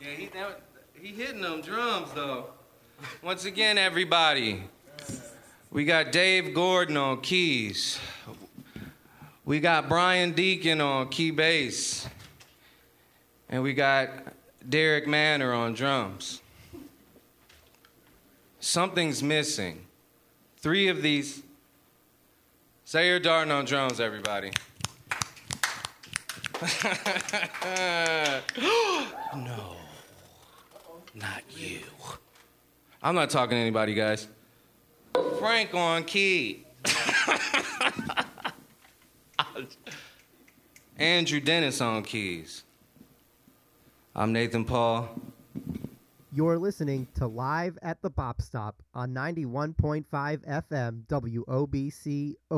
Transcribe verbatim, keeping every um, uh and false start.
Yeah, he that, he hitting them drums though. Once again, everybody, we got Dave Gordon on keys. We got Brian Deacon on key bass. And we got Derek Manor on drums. Something's missing. Three of these. Zaire Darden on drums, everybody. No, not you. I'm not talking to anybody, guys. Frank on key. Andrew Dennis on keys. I'm Nathan Paul. You're listening to Live at the Bop Stop on ninety-one point five F M W O B C